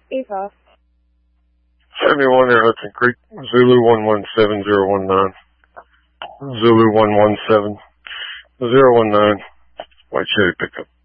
Eva. 71 there, Hudson Creek. Zulu 117019. Zulu 117019. White Chevy pickup.